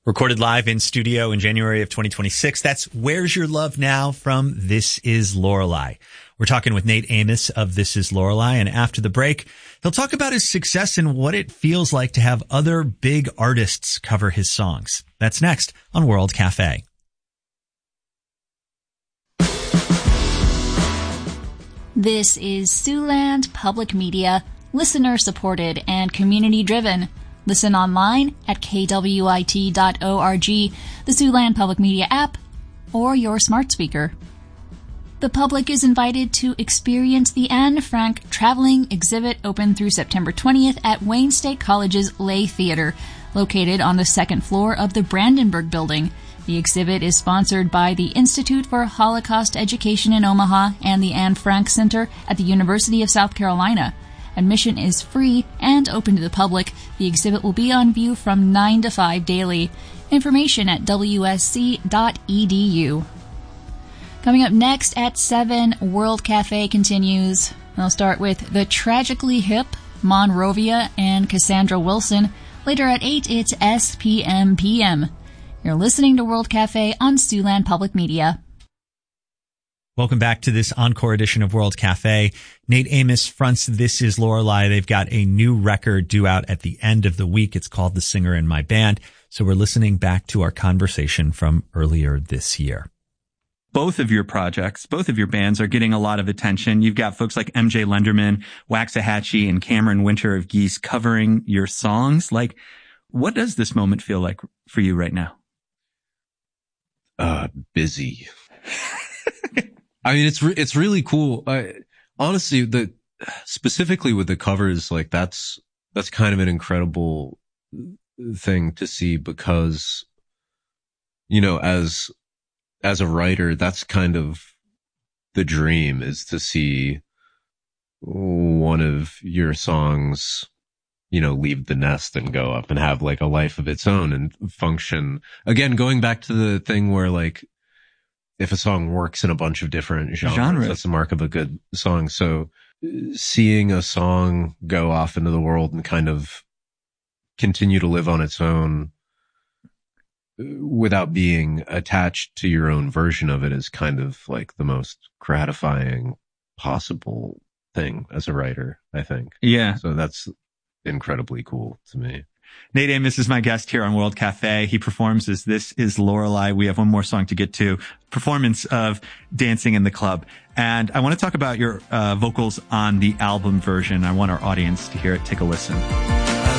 Recorded live in studio in January of 2026. That's Where's Your Love Now from This Is Lorelei. We're talking with Nate Amos of This Is Lorelei, and after the break, he'll talk about his success and what it feels like to have other big artists cover his songs. That's next on World Cafe. This is Siouxland Public Media, listener-supported and community-driven. Listen online at kwit.org, the Siouxland Public Media app, or your smart speaker. The public is invited to experience the Anne Frank Traveling Exhibit open through September 20th at Wayne State College's Lay Theater, located on the second floor of the Brandenburg Building. The exhibit is sponsored by the Institute for Holocaust Education in Omaha and the Anne Frank Center at the University of South Carolina. Admission is free and open to the public. The exhibit will be on view from 9 to 5 daily. Information at wsc.edu. Coming up next at 7, World Cafe continues. I'll start with the Tragically Hip, Monrovia, and Cassandra Wilson. Later at 8, it's SPM-PM. You're listening to World Cafe on Siouxland Public Media. Welcome back to this encore edition of World Cafe. Nate Amos fronts This Is Lorelei. They've got a new record due out at the end of the week. It's called The Singer in My Band. So we're listening back to our conversation from earlier this year. Both of your projects, both of your bands are getting a lot of attention. You've got folks like MJ Lenderman, Waxahachie, and Cameron Winter of Geese covering your songs. Like, what does this moment feel like for you right now? Busy. I mean, it's really cool. Honestly, specifically with the covers, like that's kind of an incredible thing to see because, you know, as a writer, that's kind of the dream, is to see one of your songs, you know, leave the nest and go up and have like a life of its own and function. Again, going back to the thing where like, if a song works in a bunch of different genres, that's the mark of a good song. So seeing a song go off into the world and kind of continue to live on its own without being attached to your own version of it is kind of like the most gratifying possible thing as a writer, I think. Yeah. So that's incredibly cool to me. Nate Amos is my guest here on World Cafe. He performs as This Is Lorelei. We have one more song to get to, performance of Dancing in the Club. And I want to talk about your vocals on the album version. I want our audience to hear it. Take a listen.